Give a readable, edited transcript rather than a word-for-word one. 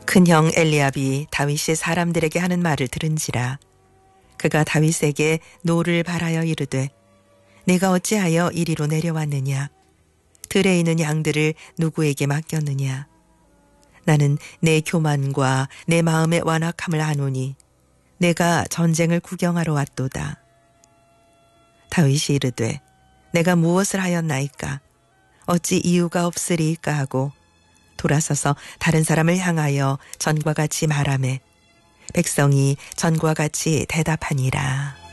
큰형 엘리압이 다윗이 사람들에게 하는 말을 들은지라 그가 다윗에게 노를 바라여 이르되 내가 어찌하여 이리로 내려왔느냐 들에 있는 양들을 누구에게 맡겼느냐 나는 내 교만과 내 마음의 완악함을 아노니 내가 전쟁을 구경하러 왔도다. 다윗이 이르되 내가 무엇을 하였나이까 어찌 이유가 없으리이까 하고 돌아서서 다른 사람을 향하여 전과 같이 말하매 백성이 전과 같이 대답하니라.